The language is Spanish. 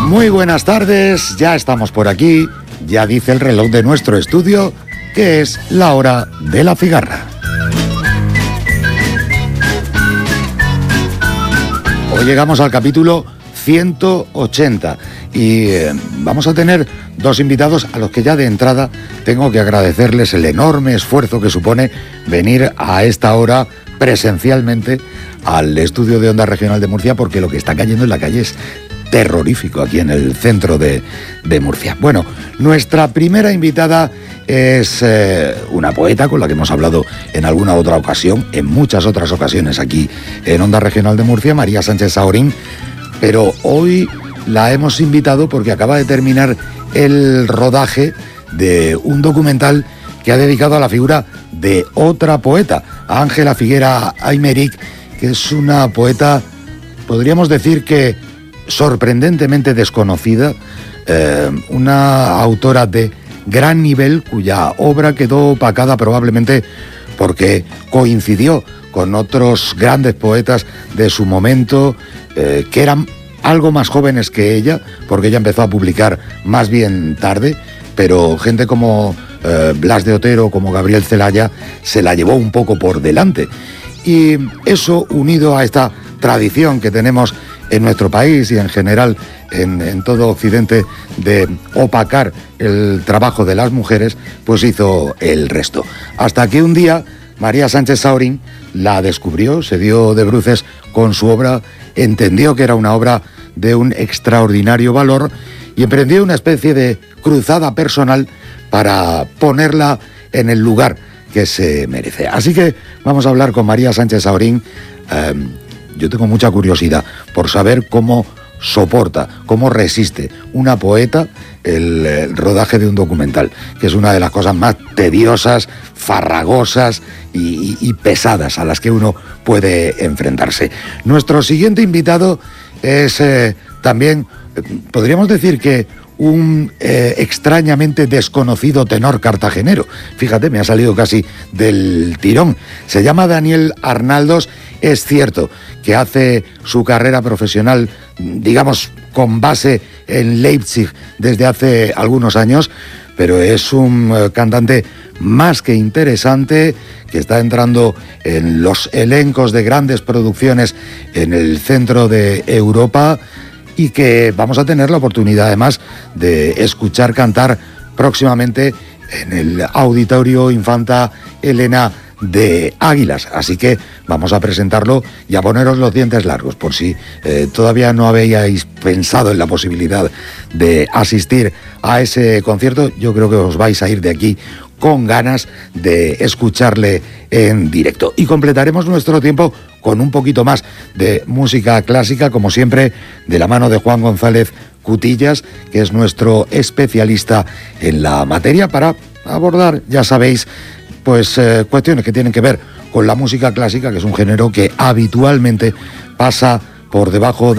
Muy buenas tardes, ya estamos por aquí, ya dice el reloj de nuestro estudio que es la hora de la cigarra. Hoy llegamos al capítulo 180 y vamos a tener dos invitados a los que ya de entrada tengo que agradecerles el enorme esfuerzo que supone venir a esta hora presencialmente al estudio de Onda Regional de Murcia, porque lo que está cayendo en la calle es terrorífico aquí en el centro de Murcia. Bueno, nuestra primera invitada es una poeta con la que hemos hablado en alguna otra ocasión, en muchas otras ocasiones aquí en Onda Regional de Murcia, María Sánchez Saorín, pero hoy la hemos invitado porque acaba de terminar el rodaje de un documental que ha dedicado a la figura de otra poeta, a Ángela Figuera Aymerich, que es una poeta, podríamos decir que sorprendentemente desconocida, una autora de gran nivel cuya obra quedó opacada probablemente porque coincidió con otros grandes poetas de su momento, que eran algo más jóvenes que ella, porque ella empezó a publicar más bien tarde, pero gente como Blas de Otero, como Gabriel Celaya, se la llevó un poco por delante. Y eso, unido a esta tradición que tenemos en nuestro país y en general en todo Occidente de opacar el trabajo de las mujeres, pues hizo el resto. Hasta que un día María Sánchez Saorín la descubrió, se dio de bruces con su obra, entendió que era una obra de un extraordinario valor y emprendió una especie de cruzada personal para ponerla en el lugar que se merece. Así que vamos a hablar con María Sánchez Saorín. Yo tengo mucha curiosidad por saber cómo soporta, cómo resiste una poeta el rodaje de un documental, que es una de las cosas más tediosas, farragosas y pesadas a las que uno puede enfrentarse. Nuestro siguiente invitado es también, podríamos decir que un extrañamente desconocido tenor cartagenero. Fíjate, me ha salido casi del tirón. Se llama Daniel Arnaldos. Es cierto que hace su carrera profesional, digamos, con base en Leipzig desde hace algunos años, pero es un cantante más que interesante, que está entrando en los elencos de grandes producciones en el centro de Europa, y que vamos a tener la oportunidad además de escuchar cantar próximamente en el Auditorio Infanta Elena de Águilas. Así que vamos a presentarlo y a poneros los dientes largos, por si todavía no habíais pensado en la posibilidad de asistir a ese concierto. Yo creo que os vais a ir de aquí con ganas de escucharle en directo. Y completaremos nuestro tiempo con un poquito más de música clásica, como siempre, de la mano de Juan González Cutillas, que es nuestro especialista en la materia, para abordar, ya sabéis, pues cuestiones que tienen que ver con la música clásica, que es un género que habitualmente pasa por debajo de